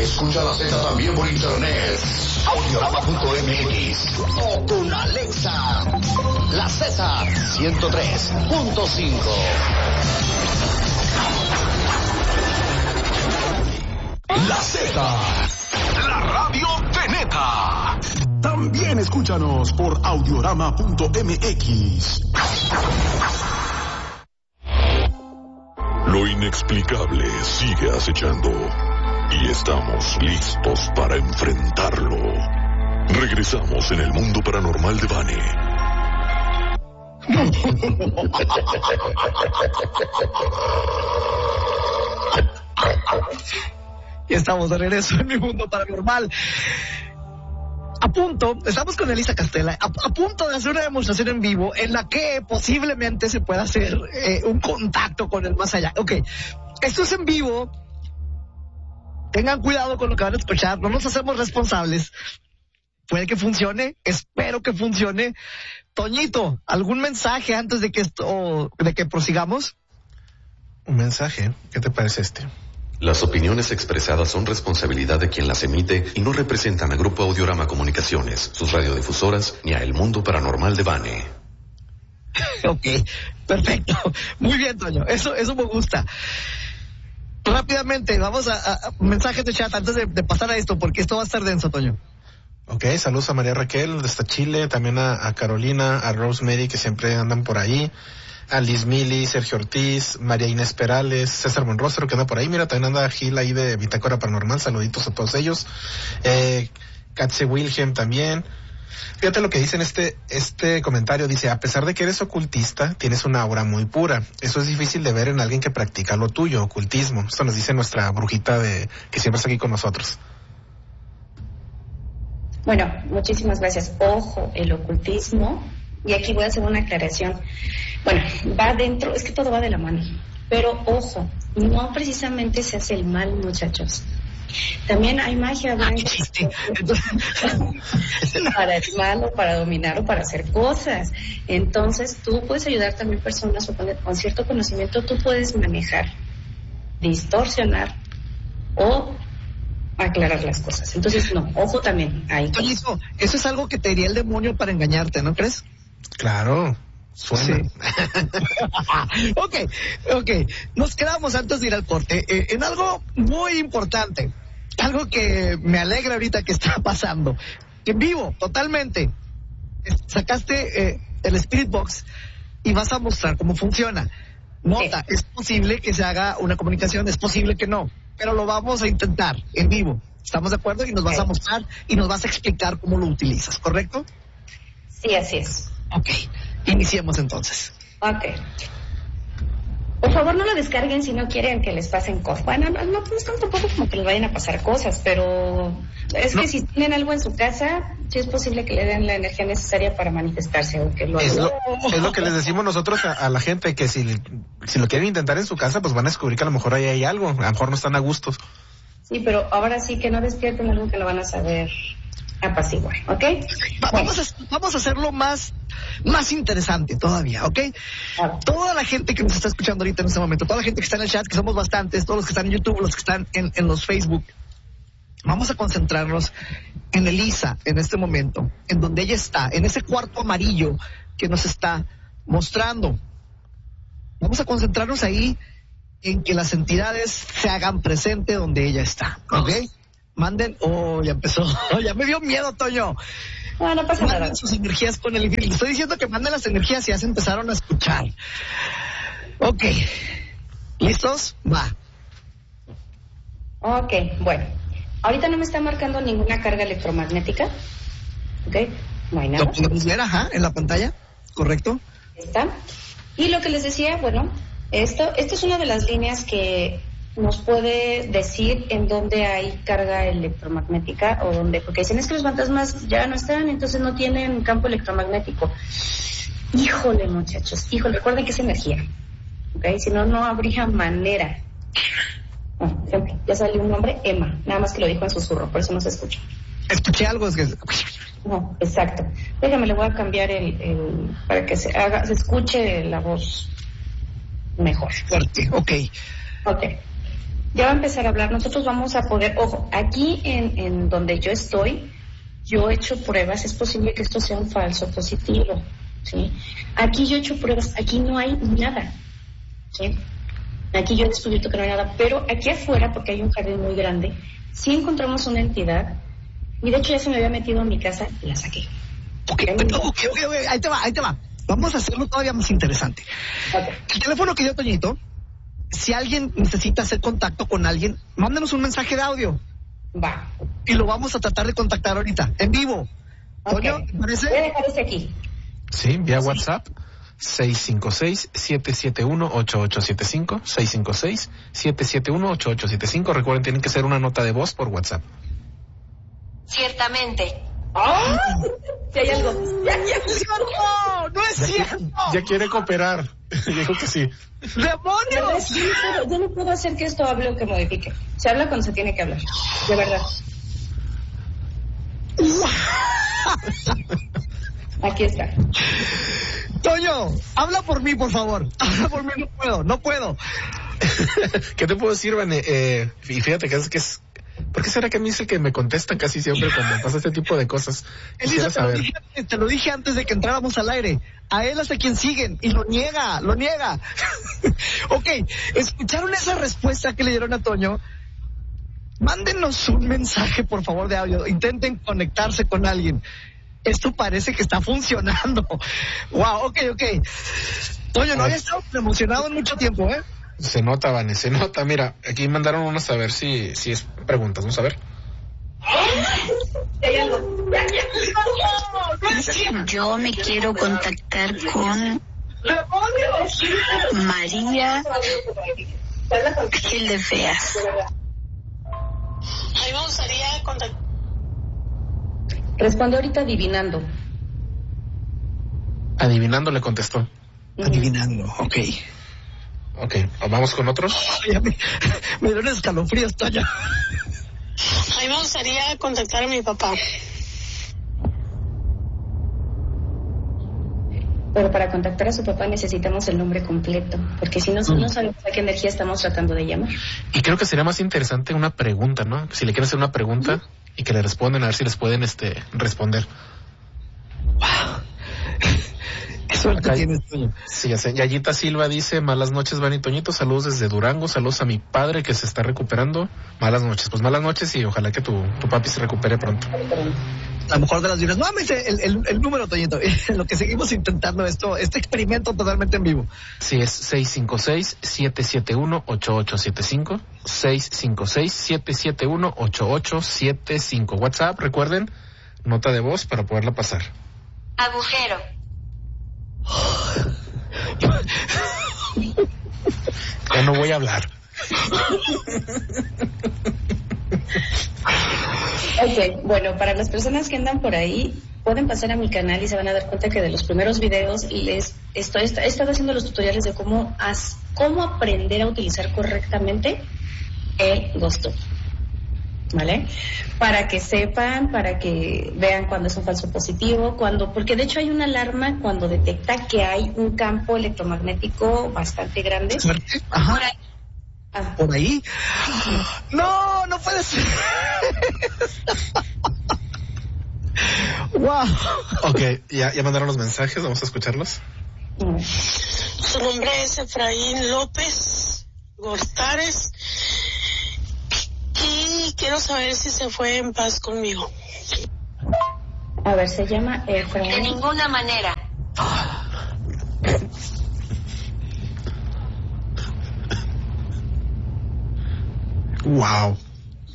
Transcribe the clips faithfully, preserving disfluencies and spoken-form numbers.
Escucha la Z también por internet. Audiorama punto m x o con Alexa. La Z ciento tres punto cinco. La Z, la radio de neta. También escúchanos por audiorama punto m x. Lo inexplicable sigue acechando y estamos listos para enfrentarlo. Regresamos en el mundo paranormal de Vane. Y estamos de regreso en mi mundo paranormal. A punto, estamos con Elisa Castela, a, a punto de hacer una demostración en vivo en la que posiblemente se pueda hacer eh, un contacto con el más allá. Ok, esto es en vivo. Tengan cuidado con lo que van a escuchar, no nos hacemos responsables. Puede que funcione, espero que funcione. Toñito, ¿algún mensaje antes de que esto, de que prosigamos? Un mensaje, ¿qué te parece este? Las opiniones expresadas son responsabilidad de quien las emite y no representan a Grupo Audiorama Comunicaciones, sus radiodifusoras, ni a El Mundo Paranormal de Vane. Ok, perfecto. Muy bien, Toño, eso, eso me gusta. Rápidamente, vamos a, a, a mensajes de chat antes de, de pasar a esto, porque esto va a estar denso, Toño. Ok, saludos a María Raquel desde Chile, también a, a Carolina, a Rosemary, que siempre andan por ahí, a Liz Mili, Sergio Ortiz, María Inés Perales, César Buenrostro, que anda por ahí, mira, también anda Gil ahí de Bitácora Paranormal, saluditos a todos ellos, eh, Katze Wilhelm también. Fíjate lo que dice en este, este comentario, dice, a pesar de que eres ocultista, tienes una aura muy pura, eso es difícil de ver en alguien que practica lo tuyo, ocultismo, esto nos dice nuestra brujita de que siempre está aquí con nosotros. Bueno, muchísimas gracias. Ojo, el ocultismo, y aquí voy a hacer una aclaración. Bueno, va dentro, es que todo va de la mano, pero ojo, no precisamente se hace el mal, muchachos. También hay magia blanca para el mal o para dominar o para hacer cosas. Entonces tú puedes ayudar también personas o con, con cierto conocimiento tú puedes manejar, distorsionar o aclarar las cosas. Entonces, no, ojo también. Ahí. Eso, eso es algo que te diría el demonio para engañarte, ¿no crees? Claro, suena. Sí. ok, ok. Nos quedamos antes de ir al corte eh, en algo muy importante. Algo que me alegra ahorita que está pasando. En vivo, totalmente. Sacaste eh, el Spirit Box y vas a mostrar cómo funciona. Nota, sí. Es posible que se haga una comunicación, es posible que no, pero lo vamos a intentar en vivo. ¿Estamos de acuerdo? Y nos vas sí. a mostrar y nos vas a explicar cómo lo utilizas, ¿correcto? Sí, así es. Ok, iniciemos entonces. Ok. Por favor, no lo descarguen si no quieren que les pasen cosas. Bueno, no, no, no es tampoco como que les vayan a pasar cosas, pero es no. que si tienen algo en su casa, sí es posible que le den la energía necesaria para manifestarse o que lo es lo, es lo que les decimos nosotros a, a la gente, que si, si lo quieren intentar en su casa, pues van a descubrir que a lo mejor ahí hay algo, a lo mejor no están a gusto. Sí, pero ahora sí que no despierten algo que lo van a saber apaciguar, ¿ok? Vamos a, vamos a hacerlo más, más interesante todavía, ¿ok? Claro. Toda la gente que nos está escuchando ahorita en este momento, toda la gente que está en el chat, que somos bastantes, todos los que están en YouTube, los que están en, en los Facebook, vamos a concentrarnos en Elisa en este momento, en donde ella está, en ese cuarto amarillo que nos está mostrando. Vamos a concentrarnos ahí en que las entidades se hagan presente donde ella está, ¿ok? Manden, oh, ya empezó, oh, ya me dio miedo, Toño. No, no pasa manden nada. Sus energías con el... Le estoy diciendo que manden las energías y ya se empezaron a escuchar. Ok, ¿listos? Va. Ok, bueno. Ahorita no me está marcando ninguna carga electromagnética. Ok, no hay nada. Lo podemos ver, ajá, en la pantalla, ¿correcto? Está. Y lo que les decía, bueno, esto, esto es una de las líneas que nos puede decir en dónde hay carga electromagnética o dónde, porque dicen es que los fantasmas ya no están, entonces no tienen campo electromagnético. Híjole, muchachos, híjole, recuerden que es energía, ¿ok? Si no, no habría manera. Oh, ejemplo, ya salió un nombre, Emma, nada más que lo dijo en susurro, por eso no se escucha. Escuché algo, es que... No, exacto. Déjame, le voy a cambiar el, el para que se haga, se escuche la voz mejor. Fuerte, ok. Ok. ya va a empezar a hablar. Nosotros vamos a poder, ojo, aquí en, en donde yo estoy, yo he hecho pruebas, es posible que esto sea un falso positivo, ¿sí? Aquí yo he hecho pruebas, aquí no hay nada, ¿sí? Aquí yo he descubierto que no hay nada, pero aquí afuera, porque hay un jardín muy grande, sí encontramos una entidad, y de hecho ya se me había metido en mi casa y la saqué. Ok, okay, okay, okay, ahí te va, ahí te va. Vamos a hacerlo todavía más interesante. Okay. El teléfono que dio Toñito, si alguien necesita hacer contacto con alguien, mándanos un mensaje de audio. Va. Y lo vamos a tratar de contactar ahorita, en vivo. Okay. Toño, ¿te parece? Voy a dejar ese aquí. Sí, vía sí. WhatsApp. seis cinco seis, siete siete uno, ocho ocho siete cinco, seis cinco seis, siete siete uno, ocho ocho siete cinco. Recuerden, tienen que hacer una nota de voz por WhatsApp. Ciertamente. ¡Oh! Si hay algo. ¡Ya, ya, no! ¡No es ya cierto! Quiere, ya quiere cooperar. Dijo que sí. ¡Demonios! Yo no, puedo, yo no puedo hacer que esto hable o que modifique. Se habla cuando se tiene que hablar. De verdad. Aquí está. Toño, habla por mí, por favor. Habla por mí, no puedo, no puedo. ¿Qué te puedo decir, Vane? Eh, y fíjate que es que es... ¿Por qué será que a mí es el que me contesta casi siempre cuando pasa este tipo de cosas? Elisa, te, lo dije, te lo dije antes de que entráramos al aire. A él hasta quien siguen. Y lo niega, lo niega. Ok, ¿escucharon esa respuesta que le dieron a Toño? Mándenos un mensaje, por favor, de audio. Intenten conectarse con alguien. Esto parece que está funcionando. Wow, ok, ok. Toño, no había estado emocionado en mucho tiempo, ¿eh? Se nota, Vane, se nota. Mira, aquí mandaron unos a ver si, si es preguntas. Vamos a ver. Yo me quiero contactar con María Gil de Feas. A mí me gustaría contactar. Responde ahorita adivinando. Adivinando le contestó. Adivinando, ok. Ok, vamos con otros. Ay, me, me dieron escalofríos, Toño. A mí me gustaría contactar a mi papá. Pero para contactar a su papá necesitamos el nombre completo, porque si no, mm. no sabemos a qué energía estamos tratando de llamar. Y creo que sería más interesante una pregunta, ¿no? Si le quieren hacer una pregunta ¿Mm? y que le responden, a ver si les pueden este responder. Wow. Qué suerte tienes, Toño. Sí, ya sé. Yayita Silva dice, malas noches, Vani y Toñito, saludos desde Durango, saludos a mi padre que se está recuperando. Malas noches, pues malas noches y ojalá que tu, tu papi se recupere pronto. La mejor de las vidas. Nuevamente el, el, el número, Toñito, lo que seguimos intentando esto, este experimento totalmente en vivo. Sí, es seis cinco seis, siete siete uno, ocho ocho siete cinco, seis cinco seis, siete siete uno, ocho ocho siete cinco. WhatsApp, recuerden, nota de voz para poderla pasar. Agujero. Ya no voy a hablar. Ok, bueno, para las personas que andan por ahí, pueden pasar a mi canal y se van a dar cuenta que de los primeros videos les estoy, he estado haciendo los tutoriales de cómo, as, cómo aprender a utilizar correctamente el Ghost, ¿vale? Para que sepan, para que vean cuando es un falso positivo, cuando, porque de hecho hay una alarma cuando detecta que hay un campo electromagnético bastante grande. Ajá. Por ahí. Ah. ¿Por ahí? No, no puede ser. Wow. Ok, ya, ya mandaron los mensajes, vamos a escucharlos. Mm. Su nombre es Efraín López Gortares. Y quiero saber si se fue en paz conmigo. A ver, se llama Efraín. De ninguna manera. Wow.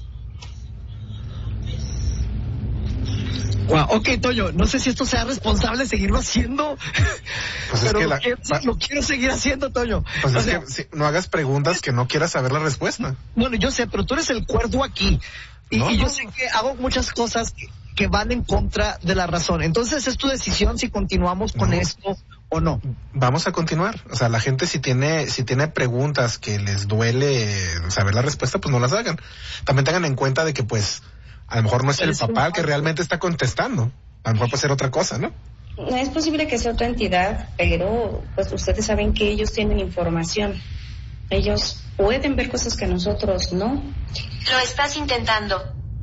Wow, ok, Toño, no sé si esto sea responsable seguirlo haciendo, pues pero es que lo, la, quiero, pa, lo quiero seguir haciendo, Toño. Pues o es sea, que si, no hagas preguntas que no quieras saber la respuesta. Bueno, yo sé, pero tú eres el cuerdo aquí. Y, no, y yo no. sé que hago muchas cosas que, que van en contra de la razón. Entonces es tu decisión si continuamos con no. esto o no. Vamos a continuar. O sea, la gente si tiene, si tiene preguntas que les duele saber la respuesta, pues no las hagan. También tengan en cuenta de que pues a lo mejor no es el papá el que realmente está contestando. A lo mejor puede ser otra cosa, ¿no? Es posible que sea otra entidad, pero pues ustedes saben que ellos tienen información. Ellos pueden ver cosas que nosotros no. Lo estás intentando.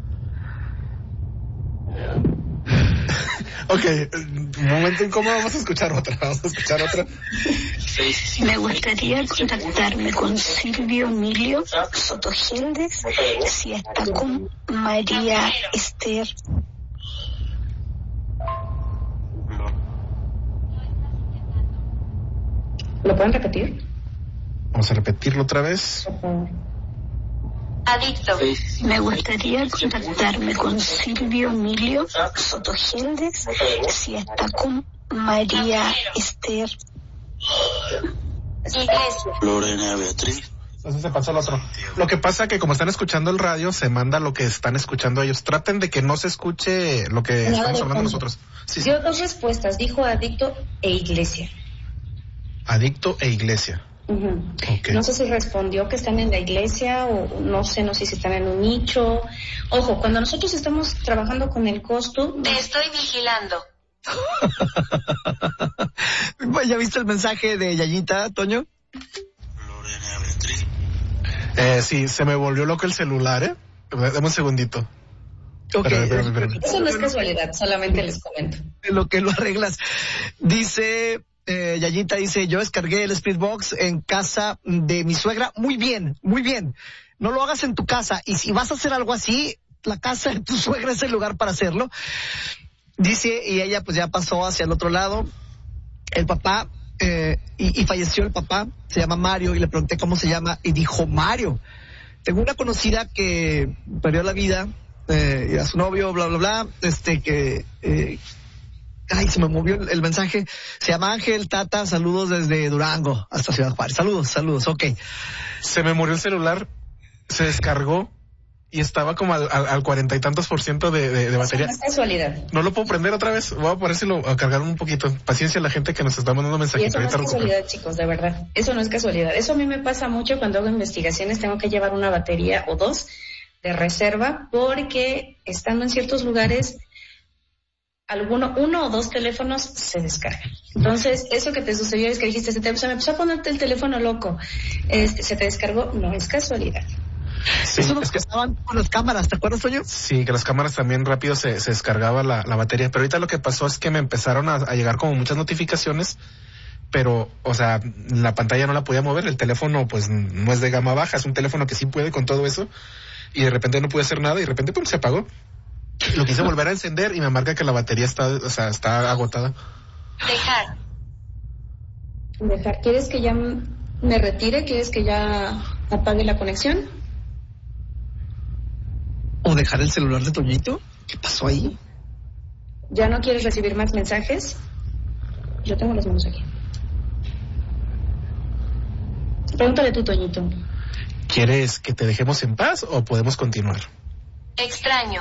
Ok, un momento incómodo, vamos a escuchar otra, vamos a escuchar otra. Me gustaría contactarme con Silvio Emilio Sotogeldes, si está con María Esther. ¿Lo pueden repetir? Vamos a repetirlo otra vez. Por favor. Adicto. Me gustaría contactarme con Silvio Emilio Sotogeldes, si está con María Esther. Iglesia. Lorena Beatriz. Entonces se pasó el otro. Lo que pasa que como están escuchando el radio, se manda lo que están escuchando ellos. Traten de que no se escuche lo que Nada estamos de hablando fondo. nosotros. Sí, sí. Dio dos respuestas, dijo adicto e iglesia. Adicto e iglesia. Uh-huh. Okay. No sé si respondió que están en la iglesia o no sé, no sé si están en un nicho. Ojo, cuando nosotros estamos trabajando con el costo... Te estoy vigilando. ¿Ya viste el mensaje de Yayita, Toño? Lorena Beatriz. Eh, sí, se me volvió loco el celular, ¿eh? Dame un segundito. Ok. Espérame, espérame, espérame. Eso no es casualidad, solamente les comento. En lo que lo arreglas. Dice... Eh, Yayita dice, yo descargué el Speedbox en casa de mi suegra. Muy bien, muy bien. No lo hagas en tu casa. Y si vas a hacer algo así, la casa de tu suegra es el lugar para hacerlo. Dice, y ella pues ya pasó hacia el otro lado. El papá, eh, y, y falleció el papá, se llama Mario, y le pregunté cómo se llama, y dijo Mario. Tengo una conocida que perdió la vida, eh, y a su novio, bla, bla, bla, este, que... Eh, Ay, se me movió el, el mensaje. Se llama Ángel Tata, saludos desde Durango hasta Ciudad Juárez. Saludos, saludos, ok. Se me murió el celular, se descargó y estaba como al, al, al cuarenta y tantos por ciento de, de, de batería. Eso no es casualidad. No lo puedo prender otra vez. Voy a ponérselo a cargar un poquito. Paciencia a la gente que nos está mandando Y mensajitos. eso no es Ahorita recupero. casualidad, chicos, de verdad. Eso no es casualidad. Eso a mí me pasa mucho cuando hago investigaciones. Tengo que llevar una batería o dos de reserva porque estando en ciertos lugares... alguno, uno o dos teléfonos se descargan. Entonces, eso que te sucedió es que dijiste, se, te, se me empezó a ponerte el teléfono loco, este, se te descargó, no es casualidad. Sí, Eso es nos que pasaban con las cámaras, ¿te acuerdas, Toño? sí, que las cámaras también rápido se, se descargaba la, la batería. Pero ahorita lo que pasó es que me empezaron a, a llegar como muchas notificaciones, pero, o sea, la pantalla no la podía mover. El teléfono, pues, no es de gama baja, es un teléfono que sí puede con todo eso. Y de repente no pude hacer nada y de repente, pum, se apagó. Lo quise volver a encender y me marca que la batería está, o sea, está agotada. Dejar. Dejar. ¿Quieres que ya me retire? ¿Quieres que ya apague la conexión? ¿O dejar el celular de Toñito? ¿Qué pasó ahí? ¿Ya no quieres recibir más mensajes? Yo tengo los manos aquí. Pregúntale tú, Toñito. ¿Quieres que te dejemos en paz o podemos continuar? Extraño.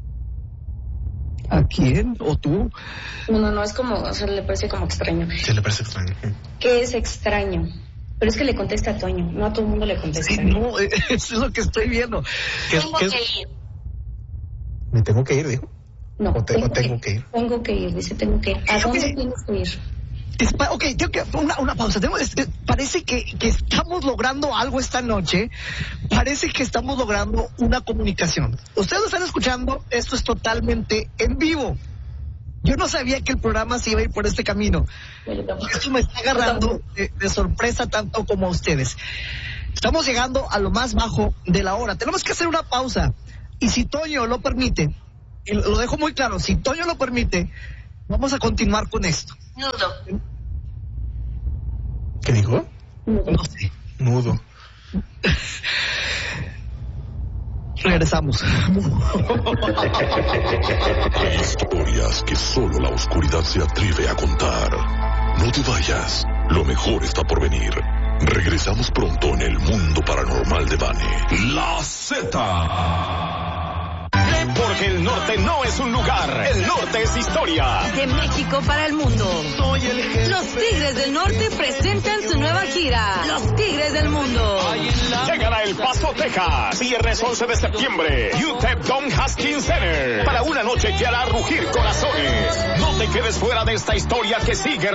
¿A quién? ¿O tú? No, no, no, es como, o sea, le parece como extraño. Sí, le parece extraño. ¿Qué es extraño? Pero es que le contesta a Toño, no a todo el mundo le contesta. Sí, no, eso es lo que estoy viendo. ¿Qué, Tengo qué que es? ir. Me tengo que ir, dijo. No, O te- o tengo que ir. Tengo que ir, dice tengo que ir. ¿A dónde Ok. tienes que ir? Es pa- ok, tengo que, una, una pausa. Tengo, es- es- parece que, que estamos logrando algo esta noche. Parece que estamos logrando una comunicación. Ustedes lo están escuchando, esto es totalmente en vivo. Yo no sabía que el programa se iba a ir por este camino. Esto me está agarrando de, de sorpresa tanto como a ustedes. Estamos llegando a lo más bajo de la hora. Tenemos que hacer una pausa. Y si Toño lo permite, y lo dejo muy claro, si Toño lo permite, vamos a continuar con esto. Nudo. ¿Qué dijo? No sé. Nudo. Regresamos. Hay historias que solo la oscuridad se atreve a contar. No te vayas, lo mejor está por venir. Regresamos pronto en el mundo paranormal de Vane. La Z. Porque el norte no es un lugar, el norte es historia. De México para el mundo. Los Tigres del Norte presentan su nueva gira. Los Tigres del Mundo. Llegan a El Paso, Texas, viernes once de septiembre, U T E P Don Haskins Center, para una noche que hará rugir corazones. No te quedes fuera de esta historia que sigue